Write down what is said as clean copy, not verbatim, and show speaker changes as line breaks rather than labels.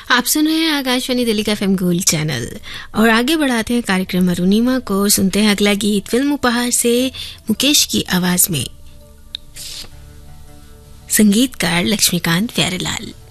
आप सुन रहे हैं आकाशवाणी दिल्ली का FM गोल्ड चैनल और आगे बढ़ाते हैं कार्यक्रम अरुणिमा को। सुनते हैं अगला गीत फिल्म उपहार से मुकेश की आवाज में, संगीतकार लक्ष्मीकांत प्यारेलाल।